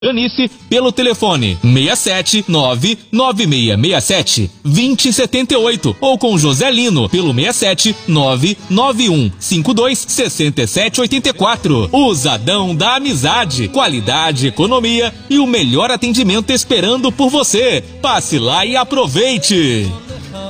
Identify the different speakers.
Speaker 1: Anice pelo telefone 67996672078 ou com José Lino pelo 67991526784. Usadão da Amizade, qualidade, economia e o melhor atendimento esperando por você. Passe lá e aproveite!